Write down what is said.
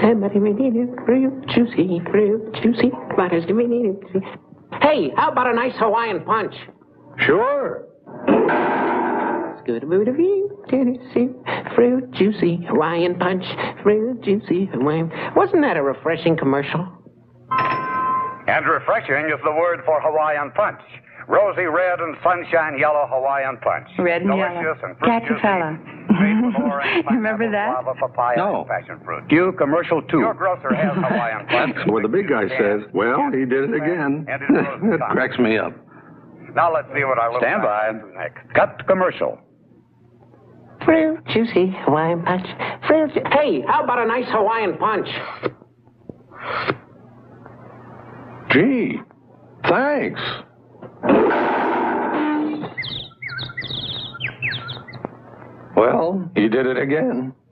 Fruit juicy, fruit juicy. Hey, how about a nice Hawaiian punch? Sure. Fruit juicy Hawaiian punch. Fruit juicy Hawaiian. Wasn't that a refreshing commercial? And refreshing is the word for Hawaiian punch. Rosy red and sunshine yellow Hawaiian punch. Red and delicious yellow. And fruit Catch a fella. Remember that? Papaya, No. Passion fruit. Cue commercial 2. Your grocer has Hawaiian punch. That's where the big guy says, well, he did it again. And it's frozen It cracks me up. Now let's see what our little Stand by. next. Cut commercial. Fruit juicy Hawaiian punch. Hey, how about a nice Hawaiian punch? Gee, thanks. Well, he did it again.